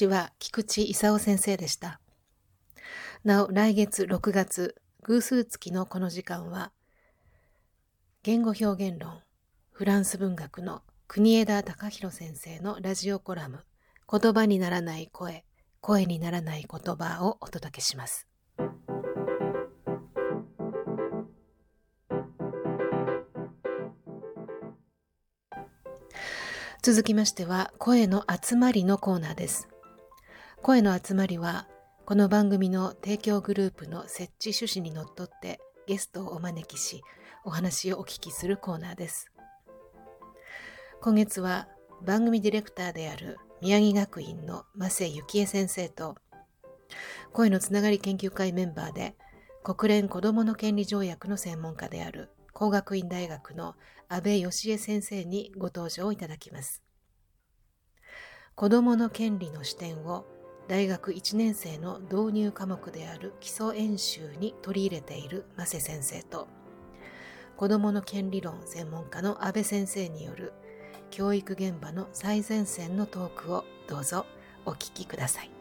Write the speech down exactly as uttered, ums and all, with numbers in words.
師は菊池勲先生でした。なお、来月ろくがつ、偶数月のこの時間は、言語表現論、フランス文学の国枝貴弘先生のラジオコラム、言葉にならない声、声にならない言葉をお届けします。続きましては、声の集まりのコーナーです。声の集まりは、この番組の提供グループの設置趣旨にのっとってゲストをお招きし、お話をお聞きするコーナーです。今月は番組ディレクターである宮城学院の間瀬幸恵先生と、声のつながり研究会メンバーで国連子どもの権利条約の専門家である工学院大学の安倍義恵先生にご登場いただきます。子どもの権利の視点を大学いちねん生の導入科目である基礎演習に取り入れている間瀬先生と、子どもの権利論専門家の安倍先生による教育現場の最前線のトークをどうぞお聞きください。